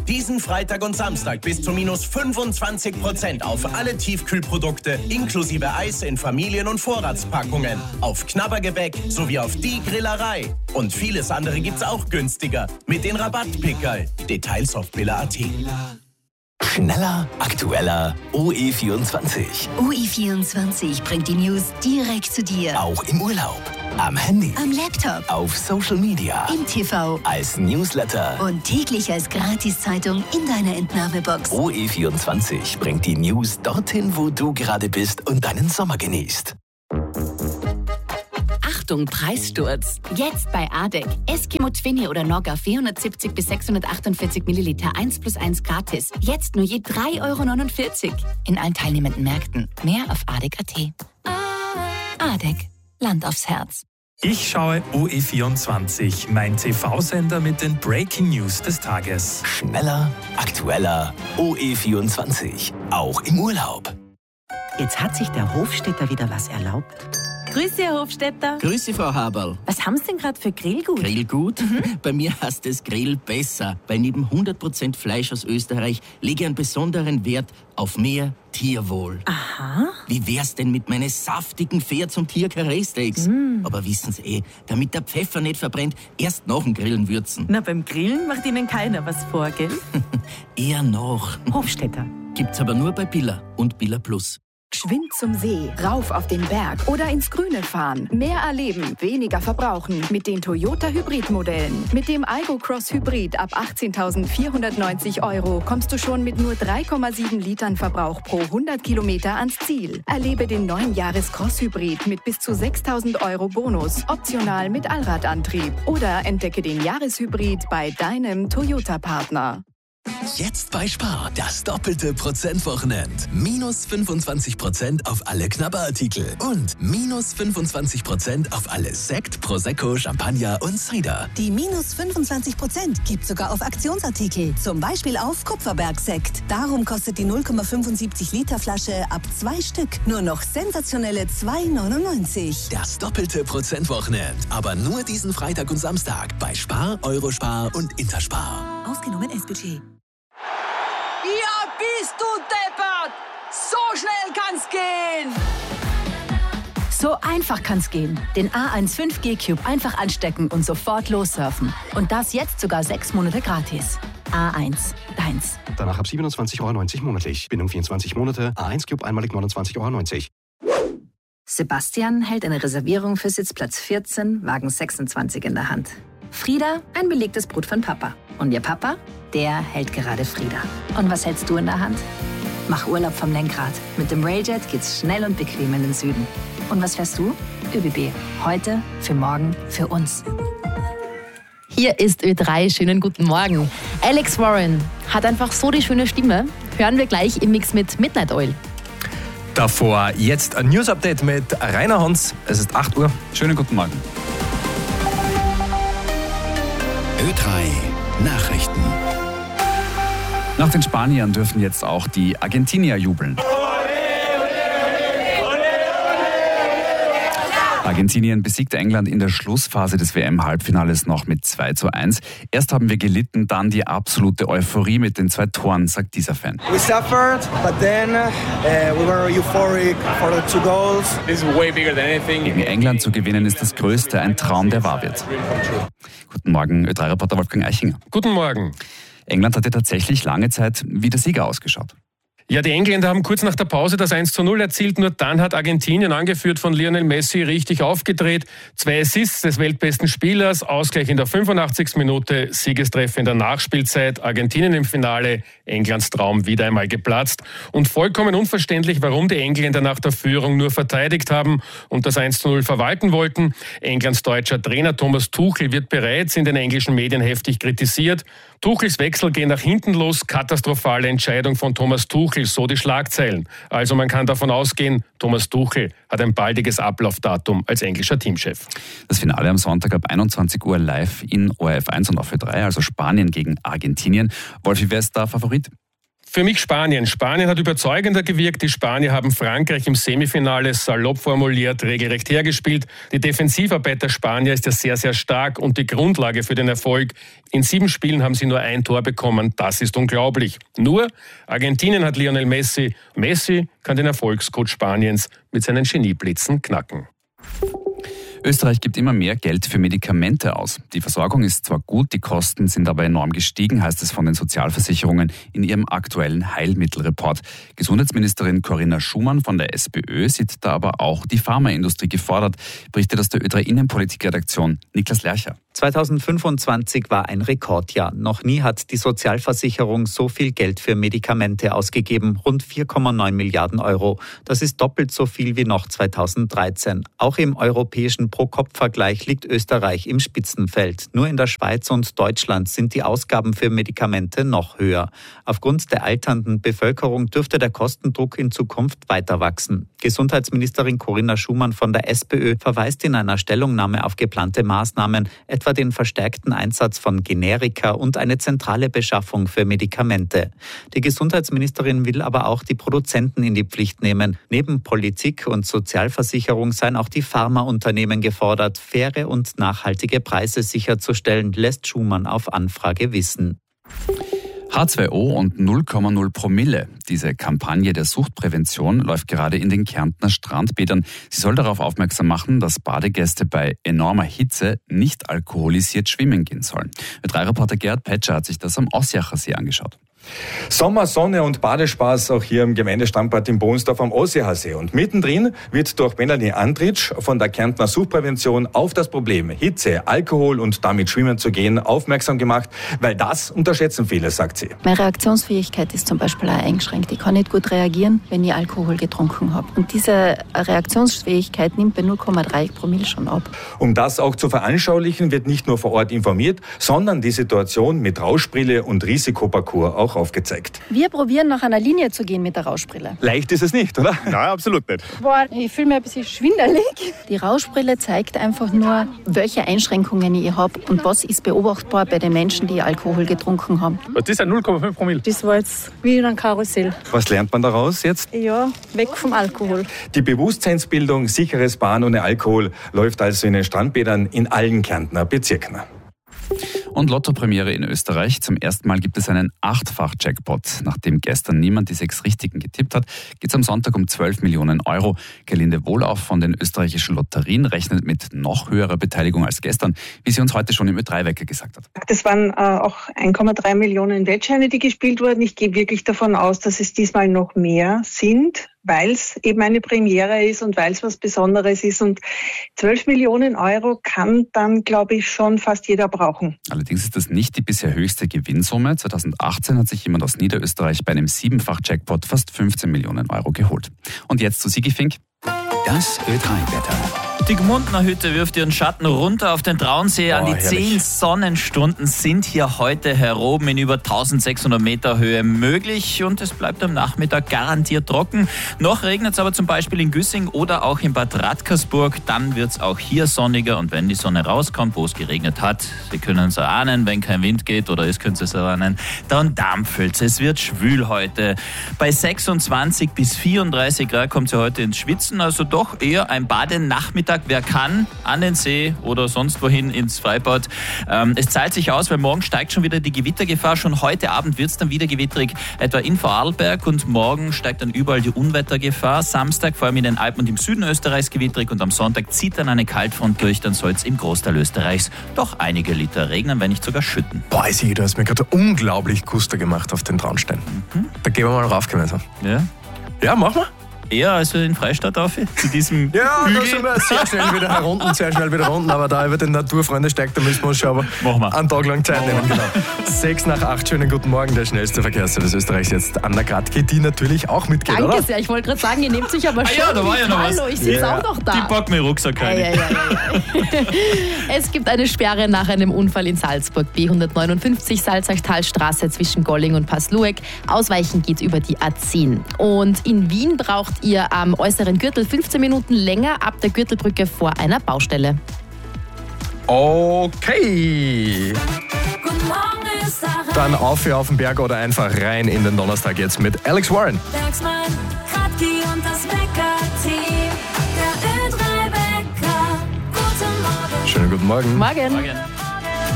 Diesen Freitag und Samstag bis zu minus 25% auf alle Tiefkühlprodukte inklusive Eis in Familien- und Vorratspackungen, auf Knabbergebäck sowie auf die Grillerei. Und vieles andere gibt's auch günstiger mit den Rabattpickerl. Details auf billa.at. Schneller, aktueller, OE24. OE24 bringt die News direkt zu dir. Auch im Urlaub, am Handy, Am Laptop, auf Social Media, im TV als Newsletter. und täglich als Gratiszeitung in deiner Entnahmebox. OE24 bringt die News dorthin, wo du gerade bist und deinen Sommer genießt. Achtung, Preissturz. Jetzt bei ADEC. Eskimo Twinny oder Nogga 470 bis 648 Milliliter 1+1 gratis. Jetzt nur je 3,49 € in allen teilnehmenden Märkten. Mehr auf ADEC.at. ADEC. Land aufs Herz. Ich schaue OE24, mein TV-Sender mit den Breaking News des Tages. Schneller, aktueller, OE24. Auch im Urlaub. Jetzt hat sich der Hofstädter wieder was erlaubt. Grüß Sie, Herr Hofstädter. Grüß Sie, Frau Haberl. Was haben Sie denn gerade für Grillgut? Grillgut? Bei mir heißt es Grill besser, weil neben 100% Fleisch aus Österreich lege ich einen besonderen Wert auf mehr Tierwohl. Aha. Wie wär's denn mit meinen saftigen Pferds- und Tier-Karree-Steaks? Aber wissen Sie damit der Pfeffer nicht verbrennt, erst nach dem Grillen würzen. Na, beim Grillen macht Ihnen keiner was vor, gell? Eher noch. Hofstädter. Gibt's aber nur bei Billa und Billa Plus. Geschwind zum See, rauf auf den Berg oder ins Grüne fahren. Mehr erleben, weniger verbrauchen mit den Toyota Hybrid-Modellen. Mit dem Aygo Cross Hybrid ab 18.490 € kommst du schon mit nur 3,7 Litern Verbrauch pro 100 Kilometer ans Ziel. Erlebe den neuen Jahres-Cross Hybrid mit bis zu 6.000 € Bonus, optional mit Allradantrieb. Oder entdecke den Jahreshybrid bei deinem Toyota-Partner. Jetzt bei Spar, das doppelte Prozentwochenend. Minus 25% auf alle Knabberartikel und minus 25% auf alle Sekt, Prosecco, Champagner und Cider. Die minus 25% gibt sogar auf Aktionsartikel, zum Beispiel auf Kupferbergsekt. Darum kostet die 0,75 Liter Flasche ab 2 Stück nur noch sensationelle 2,99. Das doppelte Prozentwochenend, aber nur diesen Freitag und Samstag bei Spar, Eurospar und Interspar. Ausgenommen S-Budget. Ja, bist du deppert! So schnell kann's gehen! So einfach kann's gehen. Den A1 5G Cube einfach anstecken und sofort lossurfen. Und das jetzt sogar 6 Monate gratis. A1, deins. Danach ab 27,90 € monatlich. Bindung 24 Monate. A1 Cube einmalig 29,90 €. Sebastian hält eine Reservierung für Sitzplatz 14, Wagen 26 in der Hand. Frieda, ein belegtes Brot von Papa. Und ihr Papa, der hält gerade Frieda. Und was hältst du in der Hand? Mach Urlaub vom Lenkrad. Mit dem Railjet geht's schnell und bequem in den Süden. Und was fährst du? ÖBB. Heute, für morgen, für uns. Hier ist Ö3. Schönen guten Morgen. Alex Warren hat einfach so die schöne Stimme. Hören wir gleich im Mix mit Midnight Oil. Davor jetzt ein News-Update mit Rainer Hans. Es ist 8 Uhr. Schönen guten Morgen. Ö3 Nachrichten. Nach den Spaniern dürfen jetzt auch die Argentinier jubeln. Argentinien besiegte England in der Schlussphase des WM-Halbfinales noch mit 2:1. Erst haben wir gelitten, dann die absolute Euphorie mit den 2 Toren, sagt dieser Fan. We suffered, but then we were euphoric for the 2 goals. This is way bigger than anything. Gegen England zu gewinnen ist das Größte, ein Traum, der wahr wird. Guten Morgen, Ö3-Reporter Wolfgang Eichinger. Guten Morgen. England hatte tatsächlich lange Zeit wie der Sieger ausgeschaut. Ja, die Engländer haben kurz nach der Pause das 1:0 erzielt. Nur dann hat Argentinien, angeführt von Lionel Messi, richtig aufgedreht. 2 Assists des weltbesten Spielers, Ausgleich in der 85. Minute, Siegestreffer in der Nachspielzeit. Argentinien im Finale, Englands Traum wieder einmal geplatzt. Und vollkommen unverständlich, warum die Engländer nach der Führung nur verteidigt haben und das 1:0 verwalten wollten. Englands deutscher Trainer Thomas Tuchel wird bereits in den englischen Medien heftig kritisiert. Tuchels Wechsel gehen nach hinten los, katastrophale Entscheidung von Thomas Tuchel, so die Schlagzeilen. Also man kann davon ausgehen, Thomas Tuchel hat ein baldiges Ablaufdatum als englischer Teamchef. Das Finale am Sonntag ab 21 Uhr live in ORF 1 und auch für 3, also Spanien gegen Argentinien. Wolfi, wer ist da Favorit? Für mich Spanien. Spanien hat überzeugender gewirkt. Die Spanier haben Frankreich im Semifinale salopp formuliert, regelrecht hergespielt. Die Defensivarbeit der Spanier ist ja sehr, sehr stark und die Grundlage für den Erfolg. In 7 Spielen haben sie nur ein Tor bekommen. Das ist unglaublich. Nur Argentinien hat Lionel Messi. Messi kann den Erfolgscode Spaniens mit seinen Genieblitzen knacken. Österreich gibt immer mehr Geld für Medikamente aus. Die Versorgung ist zwar gut, die Kosten sind aber enorm gestiegen, heißt es von den Sozialversicherungen in ihrem aktuellen Heilmittelreport. Gesundheitsministerin Corinna Schumann von der SPÖ sieht da aber auch die Pharmaindustrie gefordert, berichtet aus der Ö3 Innenpolitikredaktion Niklas Lercher. 2025 war ein Rekordjahr. Noch nie hat die Sozialversicherung so viel Geld für Medikamente ausgegeben, rund 4,9 Milliarden Euro. Das ist doppelt so viel wie noch 2013. Auch im europäischen Pro-Kopf-Vergleich liegt Österreich im Spitzenfeld. Nur in der Schweiz und Deutschland sind die Ausgaben für Medikamente noch höher. Aufgrund der alternden Bevölkerung dürfte der Kostendruck in Zukunft weiter wachsen. Gesundheitsministerin Corinna Schumann von der SPÖ verweist in einer Stellungnahme auf geplante Maßnahmen, etwa den verstärkten Einsatz von Generika und eine zentrale Beschaffung für Medikamente. Die Gesundheitsministerin will aber auch die Produzenten in die Pflicht nehmen. Neben Politik und Sozialversicherung seien auch die Pharmaunternehmen gefordert, faire und nachhaltige Preise sicherzustellen, lässt Schumann auf Anfrage wissen. H2O und 0,0 Promille. Diese Kampagne der Suchtprävention läuft gerade in den Kärntner Strandbädern. Sie soll darauf aufmerksam machen, dass Badegäste bei enormer Hitze nicht alkoholisiert schwimmen gehen sollen. Ö3-Reporter Gerhard Petscher hat sich das am Aussiacher See angeschaut. Sommer, Sonne und Badespaß auch hier im Gemeindestandort in Bohnsdorf am Aussiacher. Und mittendrin wird durch Melanie Andritsch von der Kärntner Suchtprävention auf das Problem Hitze, Alkohol und damit schwimmen zu gehen aufmerksam gemacht, weil das unterschätzen viele, sagt sie. Meine Reaktionsfähigkeit ist zum Beispiel auch eingeschränkt. Ich kann nicht gut reagieren, wenn ich Alkohol getrunken habe. Und diese Reaktionsfähigkeit nimmt bei 0,3 Promille schon ab. Um das auch zu veranschaulichen, wird nicht nur vor Ort informiert, sondern die Situation mit Rauschbrille und Risikoparcours auch aufgezeigt. Wir probieren nach einer Linie zu gehen mit der Rauschbrille. Leicht ist es nicht, oder? Nein, absolut nicht. Boah, ich fühle mich ein bisschen schwindelig. Die Rauschbrille zeigt einfach nur, welche Einschränkungen ich habe und was ist beobachtbar bei den Menschen, die Alkohol getrunken haben. Das ist ein 0,5 Promille. Das war jetzt wie in einem Karussell. Was lernt man daraus jetzt? Ja, weg vom Alkohol. Die Bewusstseinsbildung sicheres Bahn ohne Alkohol läuft also in den Strandbädern in allen Kärntner Bezirken. Und Lotto-Premiere in Österreich. Zum ersten Mal gibt es einen 8-fach-Jackpot. Nachdem gestern niemand die 6 Richtigen getippt hat, geht es am Sonntag um 12 Millionen Euro. Gerlinde Wohlauf von den österreichischen Lotterien rechnet mit noch höherer Beteiligung als gestern, wie sie uns heute schon im Ö3-Wecker gesagt hat. Das waren auch 1,3 Millionen Wettscheine, die gespielt wurden. Ich gehe wirklich davon aus, dass es diesmal noch mehr sind, weil es eben eine Premiere ist und weil es was Besonderes ist. Und 12 Millionen Euro kann dann, glaube ich, schon fast jeder brauchen. Allerdings ist das nicht die bisher höchste Gewinnsumme. 2018 hat sich jemand aus Niederösterreich bei einem 7-fach-Jackpot fast 15 Millionen Euro geholt. Und jetzt zu Sigi Fink. Das Ö3-Wetter. Die Gmundner Hütte wirft ihren Schatten runter auf den Traunsee. An die herrlich. 10 Sonnenstunden sind hier heute heroben in über 1600 Meter Höhe möglich und es bleibt am Nachmittag garantiert trocken. Noch regnet es aber zum Beispiel in Güssing oder auch in Bad Radkersburg. Dann wird es auch hier sonniger und wenn die Sonne rauskommt, wo es geregnet hat, Sie können es erahnen, wenn kein Wind geht oder es können Sie es erahnen, dann dampfelt es. Es wird schwül heute. Bei 26 bis 34 Grad kommt es ja heute ins Schwitzen, also doch eher ein Badenachmittag. Wer kann, an den See oder sonst wohin ins Freibad. Es zahlt sich aus, weil morgen steigt schon wieder die Gewittergefahr. Schon heute Abend wird es dann wieder gewitterig, etwa in Vorarlberg. Und morgen steigt dann überall die Unwettergefahr. Samstag vor allem in den Alpen und im Süden Österreichs gewitterig. Und am Sonntag zieht dann eine Kaltfront durch. Dann soll es im Großteil Österreichs doch einige Liter regnen, wenn nicht sogar schütten. Boah, Sigi, du hast mir gerade unglaublich Guster gemacht auf den Traunstein. Da gehen wir mal rauf gemeinsam. Ja? Ja, machen wir. Eher als wir in Freistadt auf, zu diesem Ja, Hügel. da sind wir sehr schnell wieder herunten, aber da über den Naturfreunde steigt, da müssen wir uns schon einen Tag lang Zeit nehmen. Genau. 6 nach 8, schönen guten Morgen, der schnellste Verkehrsservice Österreichs jetzt. Anna Gradke, die natürlich auch mitgeht, Danke oder? sehr, ich wollte gerade sagen, ihr nehmt sich aber schon. Ja, da war ja noch was. Hallo, ich sitze auch noch da. Die packt mir Rucksack rein. Es gibt eine Sperre nach einem Unfall in Salzburg. B159 Salzachtalstraße zwischen Golling und Passlueck. Ausweichen geht über die A10. Und in Wien braucht ihr am äußeren Gürtel 15 Minuten länger ab der Gürtelbrücke vor einer Baustelle. Okay. Guten Morgen, Österreich. Dann auf den Berg oder einfach rein in den Donnerstag jetzt mit Alex Warren. Bergsmann, Kratki und das Wecker-Team. Der Ö3-Wecker. Guten Morgen. Schönen guten Morgen. Morgen.